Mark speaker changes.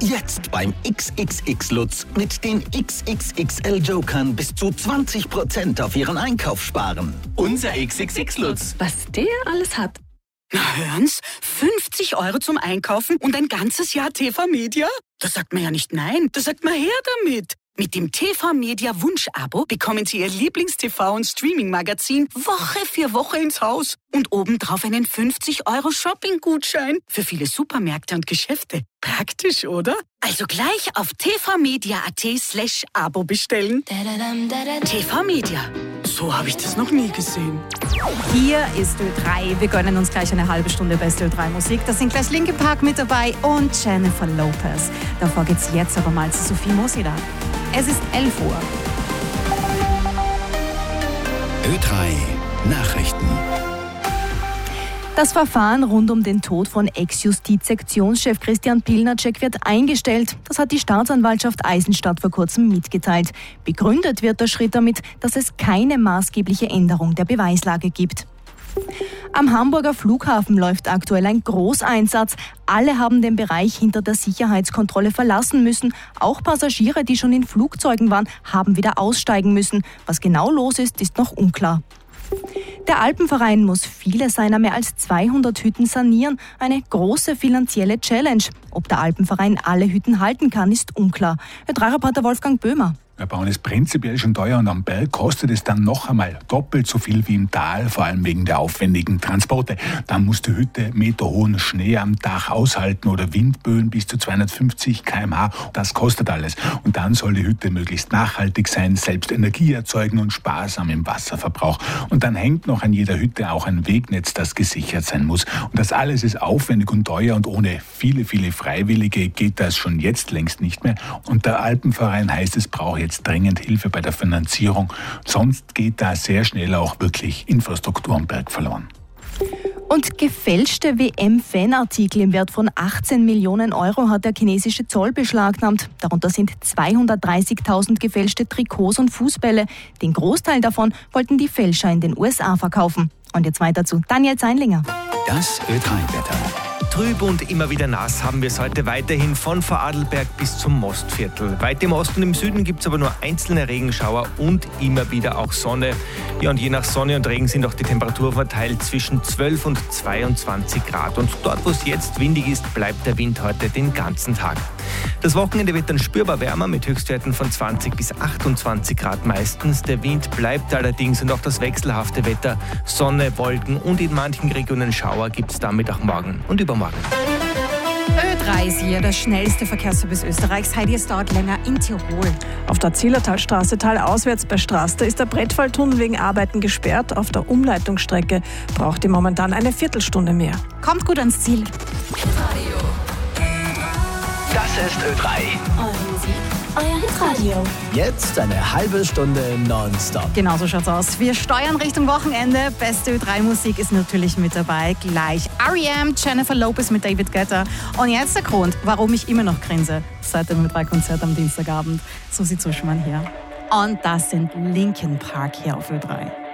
Speaker 1: Jetzt beim XXX Lutz mit den XXXL Jokern bis zu 20% auf Ihren Einkauf sparen.
Speaker 2: Unser XXX Lutz.
Speaker 3: Was der alles hat.
Speaker 4: Na hören's, 50 € zum Einkaufen und ein ganzes Jahr TV Media? Da sagt man ja nicht nein, da sagt man her damit. Mit dem TV Media Wunsch-Abo bekommen Sie Ihr Lieblings-TV- und Streaming-Magazin Woche für Woche ins Haus. Und obendrauf einen 50 € Shopping-Gutschein für viele Supermärkte und Geschäfte. Praktisch, oder? Also gleich auf tvmedia.at/Abo bestellen. TV Media. So habe ich das noch nie gesehen.
Speaker 3: Hier ist Ö3. Wir gönnen uns gleich eine halbe Stunde beste Ö3-Musik. Da sind gleich Linkin Park mit dabei und Jennifer Lopez. Davor geht's jetzt aber mal zu Sophie Mosida. Es ist 11 Uhr.
Speaker 1: Ö3 Nachrichten.
Speaker 3: Das Verfahren rund um den Tod von Ex-Justizsektionschef Christian Pilnacek wird eingestellt. Das hat die Staatsanwaltschaft Eisenstadt vor kurzem mitgeteilt. Begründet wird der Schritt damit, dass es keine maßgebliche Änderung der Beweislage gibt. Am Hamburger Flughafen läuft aktuell ein Großeinsatz. Alle haben den Bereich hinter der Sicherheitskontrolle verlassen müssen. Auch Passagiere, die schon in Flugzeugen waren, haben wieder aussteigen müssen. Was genau los ist, ist noch unklar. Der Alpenverein muss viele seiner mehr als 200 Hütten sanieren. Eine große finanzielle Challenge. Ob der Alpenverein alle Hütten halten kann, ist unklar. Ö3-Reporter Wolfgang Böhmer.
Speaker 5: Der Bauen ist prinzipiell schon teuer und am Berg kostet es dann noch einmal doppelt so viel wie im Tal, vor allem wegen der aufwendigen Transporte. Dann muss die Hütte meterhohen Schnee am Dach aushalten oder Windböen bis zu 250 km/h. Das kostet alles. Und dann soll die Hütte möglichst nachhaltig sein, selbst Energie erzeugen und sparsam im Wasserverbrauch. Und dann hängt noch an jeder Hütte auch ein Wegnetz, das gesichert sein muss. Und das alles ist aufwendig und teuer und ohne viele, viele Freiwillige geht das schon jetzt längst nicht mehr. Und der Alpenverein heißt, es braucht jetzt dringend Hilfe bei der Finanzierung. Sonst geht da sehr schnell auch wirklich Infrastruktur am Berg verloren.
Speaker 3: Und gefälschte WM-Fanartikel im Wert von 18 Millionen € hat der chinesische Zoll beschlagnahmt. Darunter sind 230.000 gefälschte Trikots und Fußbälle. Den Großteil davon wollten die Fälscher in den USA verkaufen. Und jetzt weiter zu Daniel Zeinlinger.
Speaker 1: Das Ö3-Wetter.
Speaker 2: Trüb und immer wieder nass haben wir es heute weiterhin von Vorarlberg bis zum Mostviertel. Weit im Osten und im Süden gibt es aber nur einzelne Regenschauer und immer wieder auch Sonne. Ja, und je nach Sonne und Regen sind auch die Temperaturen verteilt zwischen 12 und 22 Grad. Und dort, wo es jetzt windig ist, bleibt der Wind heute den ganzen Tag. Das Wochenende wird dann spürbar wärmer mit Höchstwerten von 20 bis 28 Grad meistens. Der Wind bleibt allerdings und auch das wechselhafte Wetter, Sonne, Wolken und in manchen Regionen Schauer gibt es damit auch morgen und übermorgen.
Speaker 3: Ö3 ist hier, der schnellste Verkehrsservice Österreichs. Heidi, es dauert länger in Tirol.
Speaker 6: Auf der Zillertalstraße talauswärts bei Straße ist der Brettfalltunnel wegen Arbeiten gesperrt. Auf der Umleitungsstrecke braucht ihr momentan eine Viertelstunde mehr.
Speaker 3: Kommt gut ans Ziel.
Speaker 1: Das ist Ö3.
Speaker 7: Euer Hitradio.
Speaker 1: Jetzt eine halbe Stunde nonstop.
Speaker 3: Genau so schaut's aus. Wir steuern Richtung Wochenende. Beste Ö3-Musik ist natürlich mit dabei. Gleich R.E.M., Jennifer Lopez mit David Guetta. Und jetzt der Grund, warum ich immer noch grinse. Seit dem Ö3-Konzert am Dienstagabend. Susi Zuschmann hier. Und das sind Linkin Park hier auf Ö3.